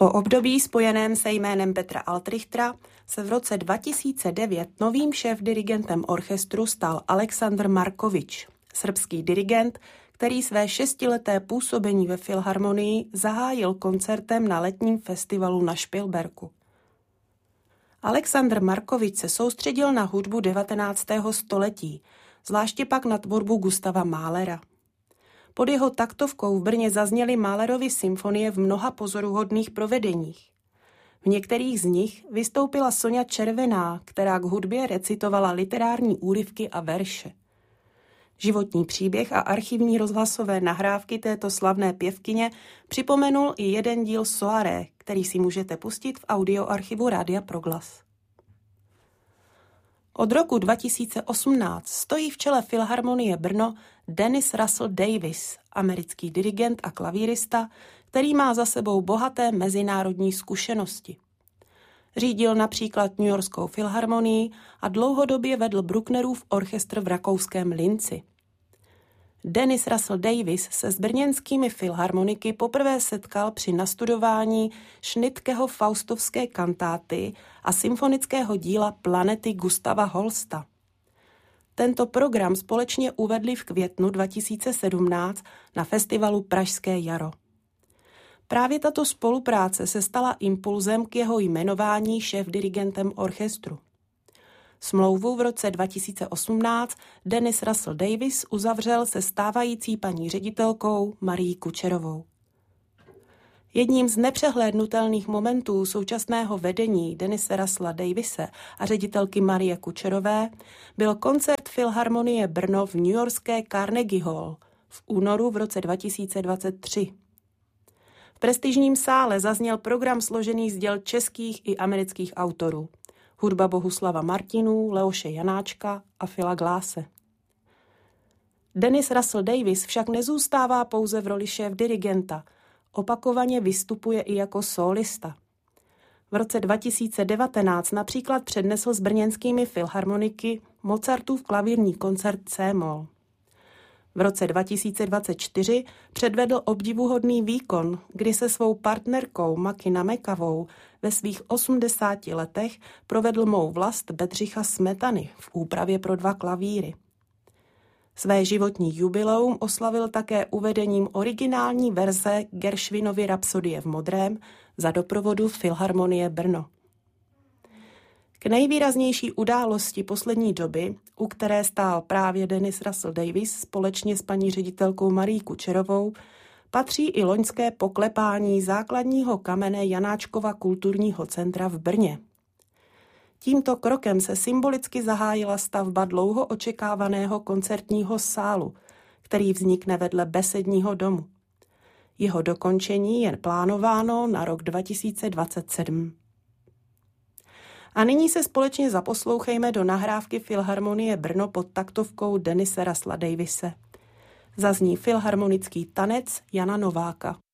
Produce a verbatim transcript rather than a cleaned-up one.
Po období spojeném se jménem Petra Altrichtera se v roce dva tisíce devět novým šéfdirigentem orchestru stal Aleksandr Markovič, srbský dirigent, který své šestileté působení ve Filharmonii zahájil koncertem na letním festivalu na Špilberku. Aleksandr Markovič se soustředil na hudbu devatenáctého století, zvláště pak na tvorbu Gustava Mahlera. Pod jeho taktovkou v Brně zazněly Mahlerovy symfonie v mnoha pozoruhodných provedeních. V některých z nich vystoupila Soňa Červená, která k hudbě recitovala literární úryvky a verše. Životní příběh a archivní rozhlasové nahrávky této slavné pěvkyně připomenul i jeden díl Soirée, který si můžete pustit v audioarchivu Rádia Proglas. Od roku dva tisíce osmnáct stojí v čele Filharmonie Brno Dennis Russell Davis, americký dirigent a klavírista, který má za sebou bohaté mezinárodní zkušenosti. Řídil například Newyorskou filharmonii a dlouhodobě vedl Brucknerův orchestr v rakouském Linci. Dennis Russell Davis se s brněnskými filharmoniky poprvé setkal při nastudování Schnittkeho faustovské kantáty a symfonického díla Planety Gustava Holsta. Tento program společně uvedli v květnu dva tisíce sedmnáct na festivalu Pražské jaro. Právě tato spolupráce se stala impulzem k jeho jmenování šéfdirigentem orchestru. Smlouvu v roce dva tisíce osmnáct Dennis Russell Davis uzavřel se stávající paní ředitelkou Marií Kučerovou. Jedním z nepřehlédnutelných momentů současného vedení Dennise Russella Davise a ředitelky Marie Kučerové byl koncert Filharmonie Brno v newyorské Carnegie Hall v únoru v roce dva tisíce dvacet tři. V prestižním sále zazněl program složený z děl českých i amerických autorů. Hudba Bohuslava Martinů, Leoše Janáčka a Phila Glasse. Dennis Russell Davis však nezůstává pouze v roli šéfdirigenta, opakovaně vystupuje i jako sólista. V roce dva tisíce devatenáct například přednesl s brněnskými filharmoniky Mozartův klavírní koncert C-moll. V roce dva tisíce dvacet čtyři předvedl obdivuhodný výkon, kdy se svou partnerkou Maki Namekavou ve svých osmdesáti letech provedl Mou vlast Bedřicha Smetany v úpravě pro dva klavíry. Své životní jubileum oslavil také uvedením originální verze Gershwinovy Rapsodie v modrém za doprovodu Filharmonie Brno. K nejvýraznější události poslední doby, u které stál právě Dennis Russell Davis společně s paní ředitelkou Marií Kučerovou, patří i loňské poklepání základního kamene Janáčkova kulturního centra v Brně. Tímto krokem se symbolicky zahájila stavba dlouho očekávaného koncertního sálu, který vznikne vedle besedního domu. Jeho dokončení je plánováno na rok dva tisíce dvacet sedm. A nyní se společně zaposlouchejme do nahrávky Filharmonie Brno pod taktovkou Dennise Russella Davise. Zazní filharmonický tanec Jana Nováka.